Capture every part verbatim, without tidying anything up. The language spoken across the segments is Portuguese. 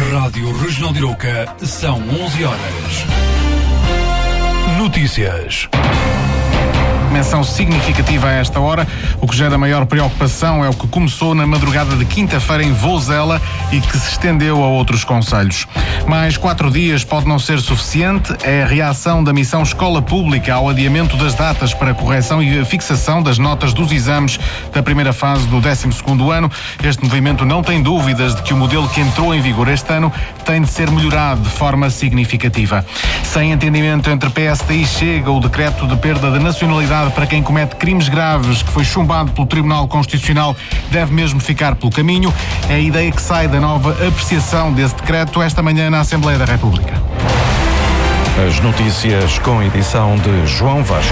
Rádio Regional de Arouca, são onze horas. Notícias. Menção significativa a esta hora. O que gera maior preocupação é o que começou na madrugada de quinta-feira em Vozela e que se estendeu a outros concelhos. Mais quatro dias pode não ser suficiente. É a reação da missão Escola Pública ao adiamento das datas para correção e fixação das notas dos exames da primeira fase do décimo segundo ano. Este movimento não tem dúvidas de que o modelo que entrou em vigor este ano tem de ser melhorado de forma significativa. Sem entendimento entre P S D e Chega, o decreto de perda de nacionalidade para quem comete crimes graves, que foi chumbado pelo Tribunal Constitucional, deve mesmo ficar pelo caminho. É a ideia que sai da nova apreciação desse decreto esta manhã na Assembleia da República. As notícias com edição de João Vasco.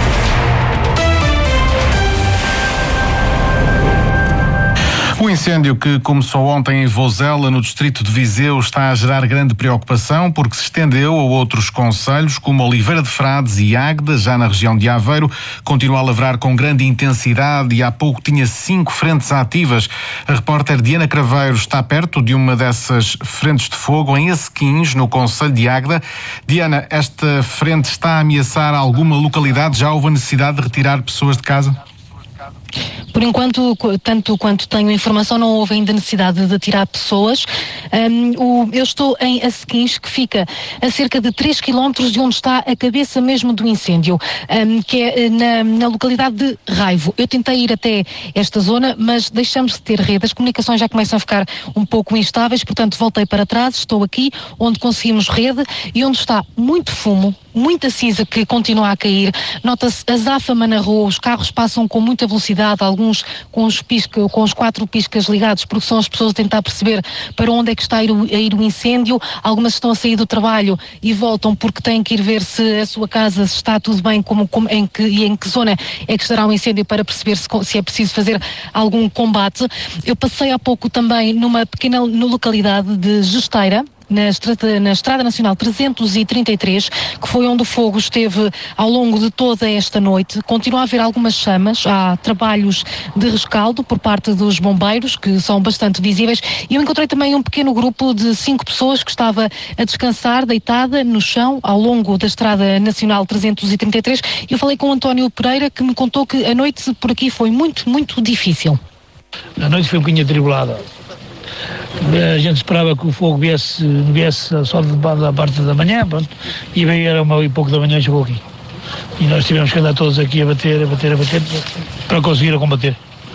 O incêndio que começou ontem em Vozela, no distrito de Viseu, está a gerar grande preocupação porque se estendeu a outros concelhos, como Oliveira de Frades e Águeda, já na região de Aveiro. Continua a lavrar com grande intensidade e há pouco tinha cinco frentes ativas. A repórter Diana Craveiro está perto de uma dessas frentes de fogo, em Essequins, no concelho de Águeda. Diana, esta frente está a ameaçar alguma localidade? Já houve a necessidade de retirar pessoas de casa? Por enquanto, tanto quanto tenho informação, não houve ainda necessidade de tirar pessoas. Um, o, eu estou em Essequins, que fica a cerca de três quilómetros de onde está a cabeça mesmo do incêndio, um, que é na, na localidade de Raivo. Eu tentei ir até esta zona, mas deixamos de ter rede. As comunicações já começam a ficar um pouco instáveis, portanto voltei para trás, estou aqui onde conseguimos rede e onde está muito fumo, muita cinza que continua a cair. Nota-se azáfama na rua, os carros passam com muita velocidade, alguns com os, pisca, com os quatro piscas ligados, porque são as pessoas a tentar perceber para onde é que está a ir, o, a ir o incêndio. Algumas estão a sair do trabalho e voltam porque têm que ir ver se a sua casa se está tudo bem, como, como, em que, e em que zona é que estará o incêndio, para perceber se, se é preciso fazer algum combate. Eu passei há pouco também numa pequena localidade de Gesteira, Na estrada, na Estrada Nacional trezentos e trinta e três, que foi onde o fogo esteve ao longo de toda esta noite. Continua a haver algumas chamas, há trabalhos de rescaldo por parte dos bombeiros, que são bastante visíveis, e eu encontrei também um pequeno grupo de cinco pessoas que estava a descansar, deitada no chão, ao longo da Estrada Nacional trezentos e trinta e três, e eu falei com o António Pereira, que me contou que a noite por aqui foi muito, muito difícil. A noite foi um bocadinho atribulada. A gente esperava que o fogo viesse, viesse só de, da parte da manhã, pronto, e veio, era uma e pouco da manhã, chegou aqui. E nós tivemos que andar todos aqui a bater, a bater, a bater, para conseguir a combater.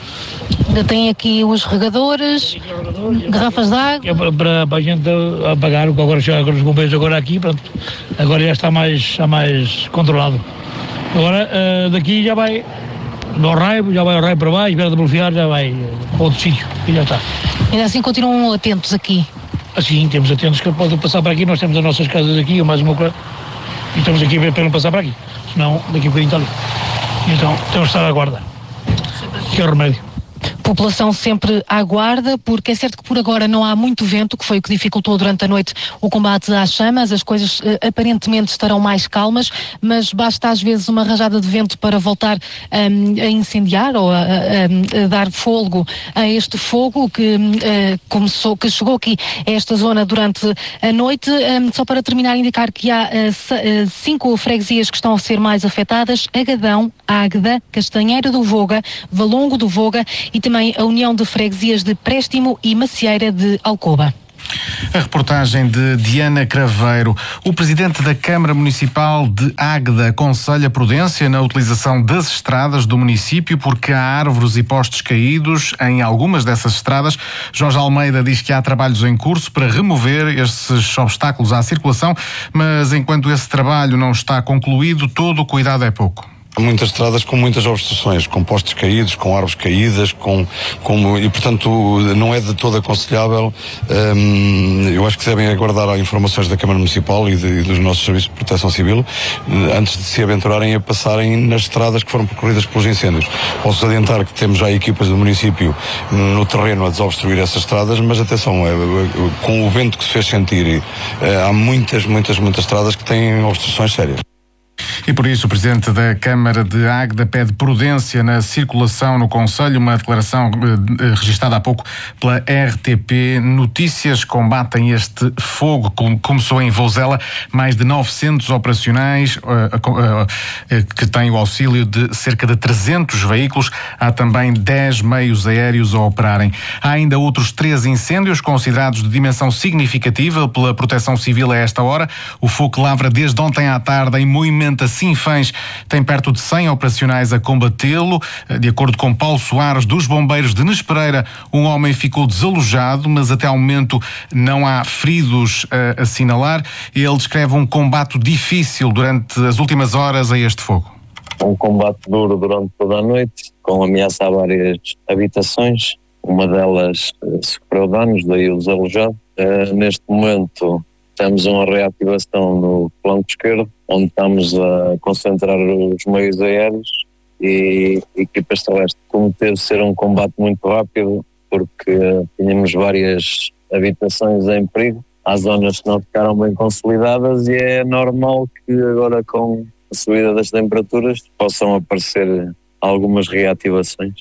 Ainda tem aqui os regadores, garrafas de água. É para, para, para a gente apagar, o que agora chega os bombeiros agora aqui, pronto, agora já está mais, está mais controlado. Agora uh, daqui já vai no Raivo, já vai ao Raivo para baixo, Vera de Blofiar, já vai para outro sítio, e já está. Ainda assim continuam atentos aqui? Assim, temos atentos que podem passar para aqui, nós temos as nossas casas aqui, ou mais uma coisa, e estamos aqui para não passar para aqui, senão daqui a bocadinho está ali. Então, temos de estar à guarda, que é o remédio. População sempre à guarda, porque é certo que por agora não há muito vento, que foi o que dificultou durante a noite o combate às chamas. As coisas eh, aparentemente estarão mais calmas, mas basta às vezes uma rajada de vento para voltar um, a incendiar ou a, a, a dar fôlego a este fogo que uh, começou, que chegou aqui a esta zona durante a noite. Um, só para terminar, indicar que há uh, cinco freguesias que estão a ser mais afetadas: Agadão, Águeda, Castanheira do Voga, Valongo do Voga e também a União de Freguesias de Préstimo e Macieira de Alcoba. A reportagem de Diana Craveiro. O presidente da Câmara Municipal de Águeda aconselha prudência na utilização das estradas do município porque há árvores e postes caídos em algumas dessas estradas. Jorge Almeida diz que há trabalhos em curso para remover esses obstáculos à circulação, mas enquanto esse trabalho não está concluído, todo o cuidado é pouco. Há muitas estradas com muitas obstruções, com postes caídos, com árvores caídas, com, com, e portanto não é de todo aconselhável. Hum, eu acho que devem aguardar informações da Câmara Municipal e, de, e dos nossos serviços de proteção civil antes de se aventurarem a passarem nas estradas que foram percorridas pelos incêndios. Posso adiantar que temos já equipas do município no terreno a desobstruir essas estradas, mas atenção, é, é, com o vento que se fez sentir, é, há muitas, muitas, muitas estradas que têm obstruções sérias. E por isso o Presidente da Câmara de Águeda pede prudência na circulação no Concelho, uma declaração eh, registada há pouco pela R T P. Notícias combatem este fogo, como começou em Vozela, mais de novecentos operacionais eh, eh, que têm o auxílio de cerca de trezentos veículos. Há também dez meios aéreos a operarem. Há ainda outros três incêndios considerados de dimensão significativa pela Proteção Civil a esta hora. O fogo lavra desde ontem à tarde em Moimenta Sinfãs. Tem perto de cem operacionais a combatê-lo. De acordo com Paulo Soares, dos bombeiros de Nespereira, um homem ficou desalojado, mas até ao momento não há feridos a assinalar. Ele descreve um combate difícil durante as últimas horas a este fogo. Um combate duro durante toda a noite, com ameaça a várias habitações. Uma delas uh, sofreu danos, daí o desalojado. Uh, neste momento temos uma reativação no flanco esquerdo, onde estamos a concentrar os meios aéreos e equipas terrestres. Como teve de ser um combate muito rápido, porque uh, tínhamos várias habitações em perigo. Há zonas que não ficaram bem consolidadas e é normal que agora, com a subida das temperaturas, possam aparecer algumas reativações.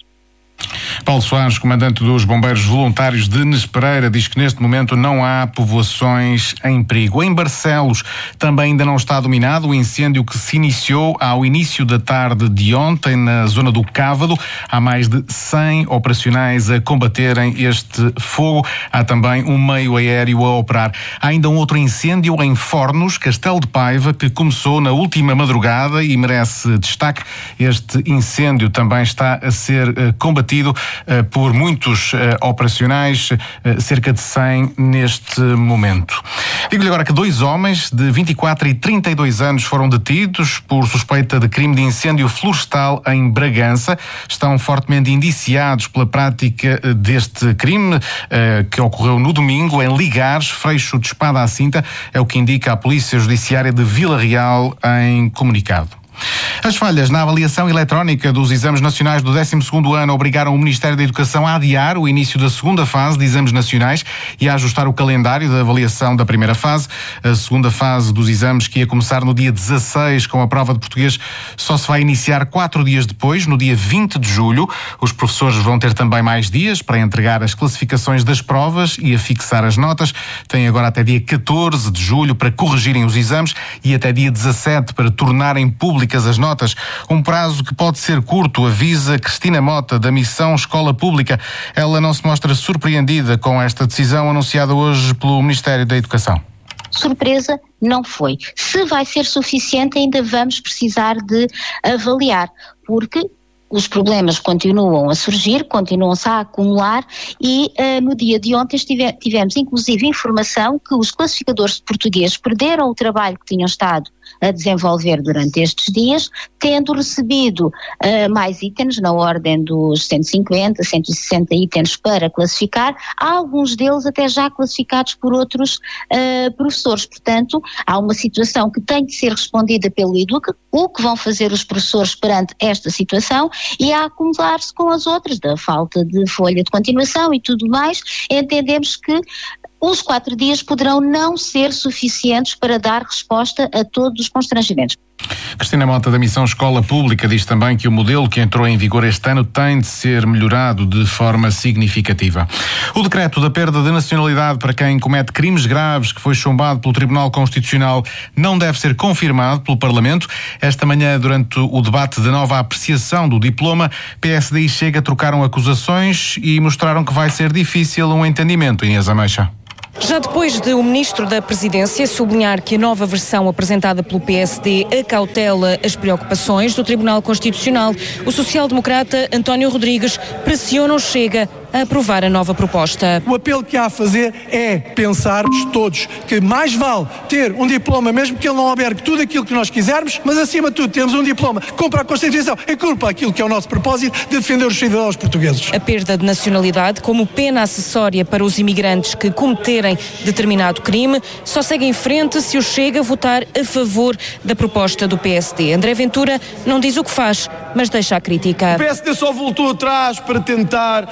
Paulo Soares, comandante dos Bombeiros Voluntários de Nespereira, diz que neste momento não há povoações em perigo. Em Barcelos também ainda não está dominado o incêndio que se iniciou ao início da tarde de ontem na zona do Cávado. Há mais de cem operacionais a combaterem este fogo. Há também um meio aéreo a operar. Há ainda um outro incêndio em Fornos, Castelo de Paiva, que começou na última madrugada e merece destaque. Este incêndio também está a ser uh, combatido Uh, por muitos uh, operacionais, uh, cerca de cem neste momento. Digo-lhe agora que dois homens de vinte e quatro e trinta e dois anos foram detidos por suspeita de crime de incêndio florestal em Bragança. Estão fortemente indiciados pela prática uh, deste crime uh, que ocorreu no domingo em Ligares, Freixo de Espada à Cinta, é o que indica a Polícia Judiciária de Vila Real em comunicado. As falhas na avaliação eletrónica dos exames nacionais do décimo segundo ano obrigaram o Ministério da Educação a adiar o início da segunda fase de exames nacionais e a ajustar o calendário da avaliação da primeira fase. A segunda fase dos exames, que ia começar no dia dezasseis com a prova de português, só se vai iniciar quatro dias depois, no dia vinte de julho. Os professores vão ter também mais dias para entregar as classificações das provas e a fixar as notas. Têm agora até dia catorze de julho para corrigirem os exames e até dia dezassete para tornarem públicas as notas. Um prazo que pode ser curto, avisa Cristina Mota, da Missão Escola Pública. Ela não se mostra surpreendida com esta decisão anunciada hoje pelo Ministério da Educação. Surpresa não foi. Se vai ser suficiente, ainda vamos precisar de avaliar, porque os problemas continuam a surgir, continuam-se a acumular e uh, no dia de ontem estive, tivemos inclusive informação que os classificadores de português perderam o trabalho que tinham estado a desenvolver durante estes dias, tendo recebido uh, mais itens na ordem dos cento e cinquenta, cento e sessenta itens para classificar, há alguns deles até já classificados por outros uh, professores. Portanto, há uma situação que tem de ser respondida pelo Educa, o que vão fazer os professores perante esta situação, e a acumular-se com as outras, da falta de folha de continuação e tudo mais. Entendemos que os quatro dias poderão não ser suficientes para dar resposta a todos os constrangimentos. Cristina Mota, da Missão Escola Pública, diz também que o modelo que entrou em vigor este ano tem de ser melhorado de forma significativa. O decreto da perda de nacionalidade para quem comete crimes graves, que foi chumbado pelo Tribunal Constitucional, não deve ser confirmado pelo Parlamento. Esta manhã, durante o debate da nova apreciação do diploma, P S D e Chega trocaram acusações e mostraram que vai ser difícil um entendimento. Inês Ameixa. Já depois de o Ministro da Presidência sublinhar que a nova versão apresentada pelo P S D acautela as preocupações do Tribunal Constitucional, o social-democrata António Rodrigues pressiona o Chega a aprovar a nova proposta. O apelo que há a fazer é pensarmos todos que mais vale ter um diploma, mesmo que ele não albergue tudo aquilo que nós quisermos, mas acima de tudo temos um diploma que cumpra a Constituição e cumpra aquilo que é o nosso propósito de defender os cidadãos portugueses. A perda de nacionalidade como pena acessória para os imigrantes que cometerem determinado crime só segue em frente se o Chega votar a favor da proposta do P S D. André Ventura não diz o que faz, mas deixa a crítica. O P S D só voltou atrás para tentar agradar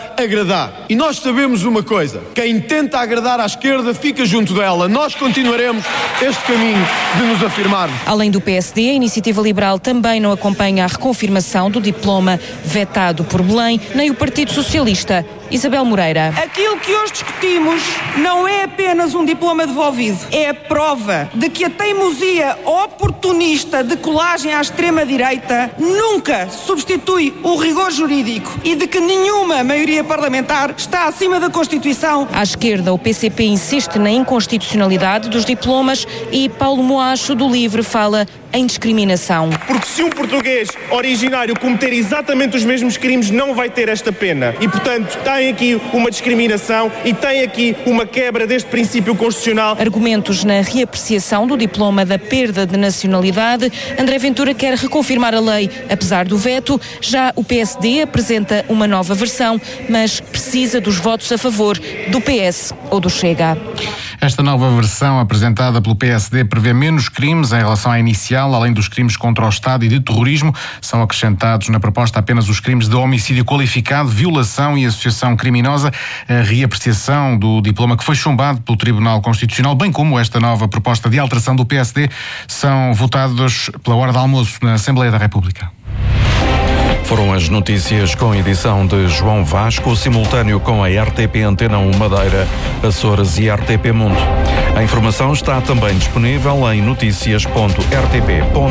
dá. E nós sabemos uma coisa: quem tenta agradar à esquerda fica junto dela. Nós continuaremos este caminho de nos afirmarmos. Além do P S D, a Iniciativa Liberal também não acompanha a reconfirmação do diploma vetado por Belém, nem o Partido Socialista. Isabel Moreira. Aquilo que hoje discutimos não é apenas um diploma devolvido, é a prova de que a teimosia oportunista de colagem à extrema-direita nunca substitui o rigor jurídico e de que nenhuma maioria parlamentar está acima da Constituição. À esquerda, o P C P insiste na inconstitucionalidade dos diplomas e Paulo Moacho, do Livre, fala em discriminação. Porque se um português originário cometer exatamente os mesmos crimes, não vai ter esta pena. E, portanto, tem aqui uma discriminação e tem aqui uma quebra deste princípio constitucional. Argumentos na reapreciação do diploma da perda de nacionalidade. André Ventura quer reconfirmar a lei, apesar do veto. Já o P S D apresenta uma nova versão, mas precisa dos votos a favor do P S ou do Chega. Esta nova versão apresentada pelo P S D prevê menos crimes em relação à inicial. Além dos crimes contra o Estado e de terrorismo, são acrescentados na proposta apenas os crimes de homicídio qualificado, violação e associação criminosa. A reapreciação do diploma que foi chumbado pelo Tribunal Constitucional, bem como esta nova proposta de alteração do P S D, são votados pela hora de almoço na Assembleia da República. Foram as notícias com edição de João Vasco, simultâneo com a R T P Antena um Madeira, Açores e R T P Mundo. A informação está também disponível em notícias ponto r t p ponto